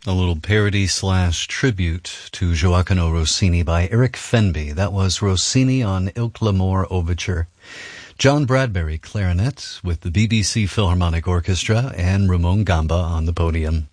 A little parody slash tribute to Gioacchino Rossini by Eric Fenby. That was Rossini on Il Clamore Overture. John Bradbury, clarinet, with the BBC Philharmonic Orchestra, and Ramon Gamba on the podium.